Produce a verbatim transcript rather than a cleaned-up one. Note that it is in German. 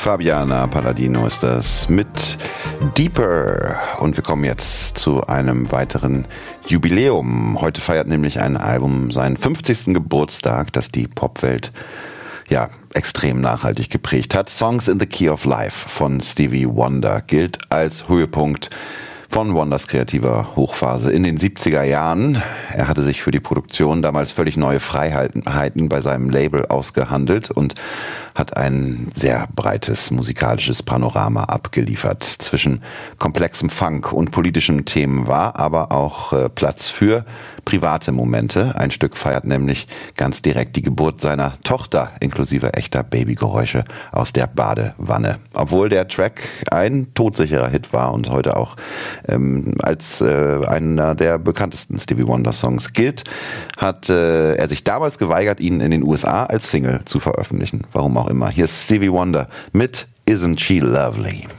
Fabiana Palladino ist das mit Deeper. Und wir kommen jetzt zu einem weiteren Jubiläum. Heute feiert nämlich ein Album seinen fünfzigsten Geburtstag, das die Popwelt ja extrem nachhaltig geprägt hat. Songs in the Key of Life von Stevie Wonder gilt als Höhepunkt von Wonders kreativer Hochphase in den siebziger Jahren. Er hatte sich für die Produktion damals völlig neue Freiheiten bei seinem Label ausgehandelt und hat ein sehr breites musikalisches Panorama abgeliefert. Zwischen komplexem Funk und politischen Themen war aber auch äh, Platz für private Momente. Ein Stück feiert nämlich ganz direkt die Geburt seiner Tochter, inklusive echter Babygeräusche aus der Badewanne. Obwohl der Track ein todsicherer Hit war und heute auch ähm, als äh, einer der bekanntesten Stevie Wonder Songs gilt, hat äh, er sich damals geweigert, ihn in den U S A als Single zu veröffentlichen. Warum auch immer. Hier ist Stevie Wonder mit Isn't She Lovely?